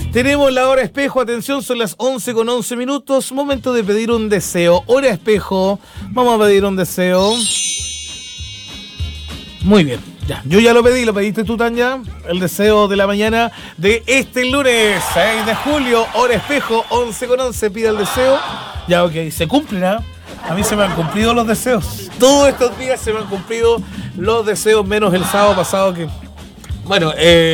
Tenemos la hora espejo, atención, son las 11:11. Momento de pedir un deseo. Hora espejo, vamos a pedir un deseo. Muy bien, ya. Yo ya lo pedí, ¿lo pediste tú, Tanya? El deseo de la mañana de este lunes, 6 de julio, hora espejo, 11:11, pide el deseo. Ya, ok, se cumplen, ¿ah? A mí se me han cumplido los deseos. Todos estos días se me han cumplido los deseos, menos el sábado pasado que... Bueno,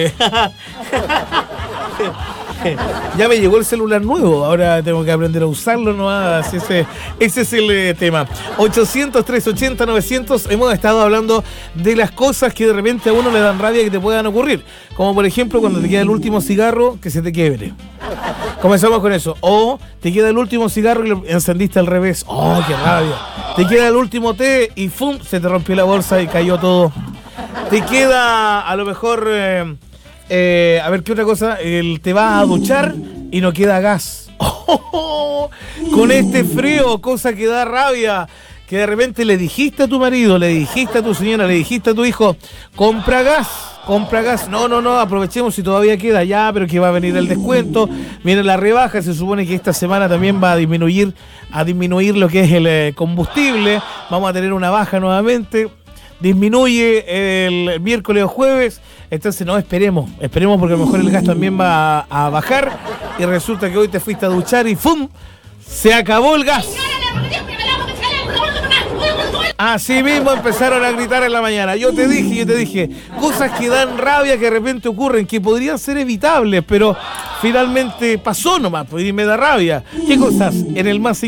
ya me llegó el celular nuevo, ahora tengo que aprender a usarlo, ¿no? Así ese es el tema. 800-380-900, hemos estado hablando de las cosas que de repente a uno le dan rabia que te puedan ocurrir. Como por ejemplo cuando te queda el último cigarro, que se te quiebre. Comenzamos con eso. O te queda el último cigarro y lo encendiste al revés. ¡Oh, qué rabia! Te queda el último té y ¡fum! Se te rompió la bolsa y cayó todo. Te queda a lo mejor... a ver, ¿qué otra cosa? Te vas a duchar y no queda gas. Con este frío, cosa que da rabia. Que de repente le dijiste a tu marido, le dijiste a tu señora, le dijiste a tu hijo, compra gas. No, aprovechemos si todavía queda ya, pero que va a venir el descuento. Viene la rebaja, se supone que esta semana también va a disminuir lo que es el combustible. Vamos a tener una baja nuevamente. Disminuye el miércoles o jueves. Entonces no, esperemos porque a lo mejor el gas también va a bajar. Y resulta que hoy te fuiste a duchar y ¡fum! Se acabó el gas. Así mismo empezaron a gritar en la mañana. Yo te dije, cosas que dan rabia que de repente ocurren, que podrían ser evitables, pero finalmente pasó nomás, pues, y me da rabia. ¿Qué cosas? En el más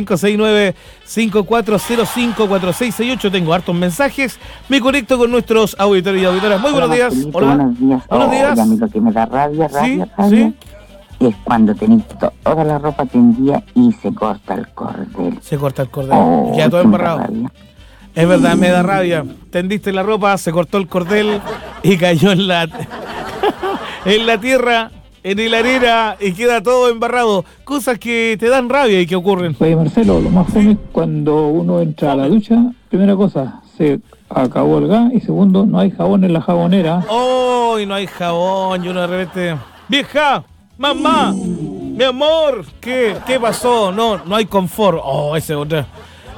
569-5405-4668 tengo hartos mensajes. Me conecto con nuestros auditores y auditoras. Muy buenos días. Hola. Buenos días. Buenos días. A mí lo que me da rabia ¿Sí? es cuando tenéis toda la ropa tendida y se corta el cordel. Y queda todo embarrado. Es verdad, me da rabia. Tendiste la ropa, se cortó el cordel y cayó en la tierra, en la arena y queda todo embarrado. Cosas que te dan rabia y que ocurren. Oye, Marcelo, lo más fome es cuando uno entra a la ducha. Primera cosa, se acabó el gas. Y segundo, no hay jabón en la jabonera. ¡Oh! Y no hay jabón. Y uno de repente... ¡Vieja! ¡Mamá! ¡Mi amor! ¿Qué pasó? No hay confort. ¡Oh, ese otra!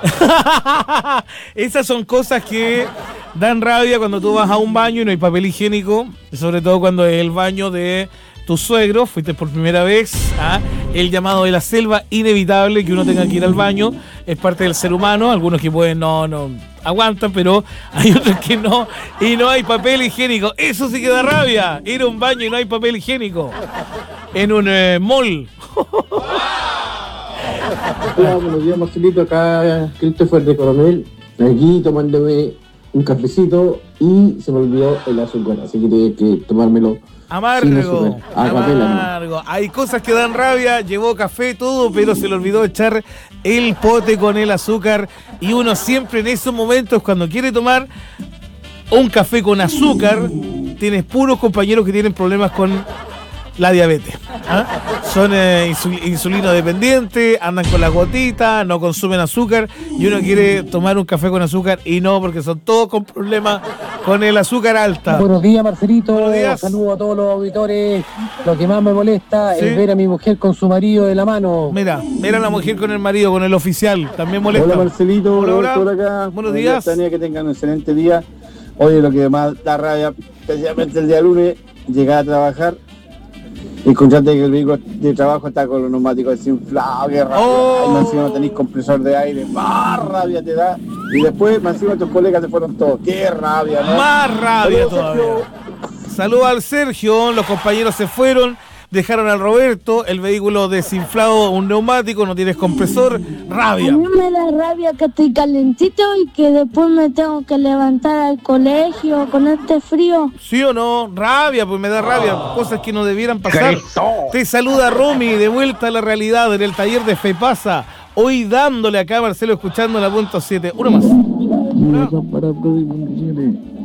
Esas son cosas que dan rabia cuando tú vas a un baño y no hay papel higiénico, sobre todo cuando es el baño de tu suegro, fuiste por primera vez, el llamado de la selva, inevitable que uno tenga que ir al baño, es parte del ser humano, algunos que pueden no aguantan, pero hay otros que no, y no hay papel higiénico. Eso sí que da rabia, ir a un baño y no hay papel higiénico en un mall. Hola, buenos días, Marcelito. Acá Christopher de Coronel, aquí tomándome un cafecito y se me olvidó el azúcar, así que tuve que tomármelo amargo. Hay cosas que dan rabia, llevó café, todo, pero se le olvidó echar el pote con el azúcar. Y uno siempre en esos momentos, cuando quiere tomar un café con azúcar, tienes puros compañeros que tienen problemas con la diabetes. Son insulino dependientes, andan con las gotitas, no consumen azúcar y uno quiere tomar un café con azúcar y no, porque son todos con problemas con el azúcar alta. Buenos días, Marcelito. Buenos días. Saludos a todos los auditores. Lo que más me molesta es ver a mi mujer con su marido de la mano. Mira a la mujer con el marido, con el oficial, también molesta. Hola, Marcelito. Hola. Por acá. Buenos días. Tania, que tengan un excelente día. Oye, lo que más da rabia, especialmente el día lunes, llegar a trabajar y encontrarte que el vehículo de trabajo está con los neumáticos desinflados, qué rabia. Y más encima no tenéis compresor de aire, más rabia te da. Y después, más encima tus colegas se fueron todos, qué rabia, ¿no? Más rabia todavía. Saludos al Sergio, los compañeros se fueron, dejaron al Roberto, el vehículo desinflado, un neumático, no tienes compresor, rabia. A mí me da rabia que estoy calentito y que después me tengo que levantar al colegio con este frío. ¿Sí o no? Rabia, pues me da rabia, cosas que no debieran pasar. Te saluda Romy, de vuelta a la realidad en el taller de FEPASA, hoy dándole acá a Marcelo, escuchando la punto 7. Uno más.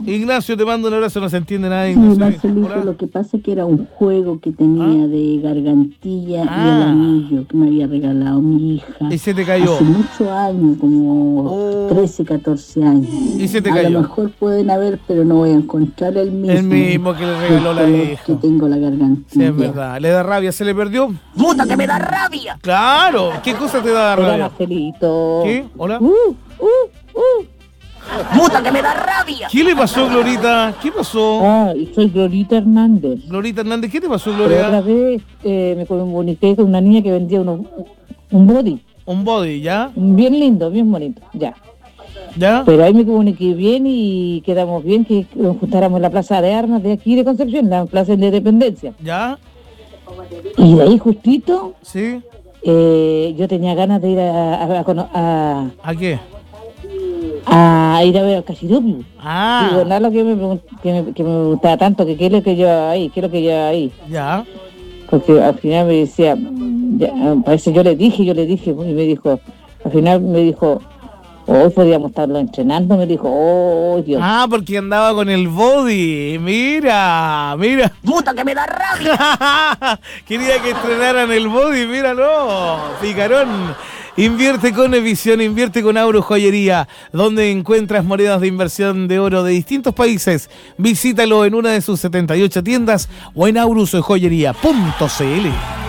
Ignacio, te mando un abrazo, no se entiende nada. Sí, Ignacio. Marcelito, Hola. lo que pasa es que era un juego que tenía de gargantilla y el anillo que me había regalado mi hija. Y se te cayó. Hace muchos años, como 13, 14 años. Y se te A cayó. lo mejor pueden haber, pero no voy a encontrar el mismo. El mismo que le regaló la color hija. que tengo la gargantilla. Sí, es verdad. ¿Le da rabia? ¿Se le perdió? ¡Puta que me da rabia! Claro. ¿Qué cosa te da Hola, rabia? Marcelito. ¿Qué? ¿Hola? ¡Puta que me da rabia! ¿Qué le pasó, Glorita? ¿Qué pasó? Soy Glorita Hernández. Glorita Hernández, ¿qué te pasó, Pero otra Gloria? vez me comuniqué con una niña que vendía un body. Un body, ¿ya? Bien lindo, bien bonito, ya. ¿Ya? Pero ahí me comuniqué bien y quedamos bien que nos juntáramos en la plaza de armas de aquí de Concepción, la plaza de Independencia. ¿Ya? Y de ahí justito, ¿Sí? yo tenía ganas de ir ¿A qué? a ir a ver al Cachirupio. Ah. Digo, nada lo que me gustaba tanto, que qué es lo que llevaba ahí, ¿Ya? Porque al final me decía, parece yo le dije, y me dijo, al final me dijo, hoy podíamos estarlo entrenando, me dijo, oh Dios. Ah, porque andaba con el body. Mira. ¡Puta que me da rabia! Quería que estrenaran el body, míralo. Picarón. Invierte con Evisión, invierte con Auro Joyería, donde encuentras monedas de inversión de oro de distintos países. Visítalo en una de sus 78 tiendas o en aurusjoyería.cl.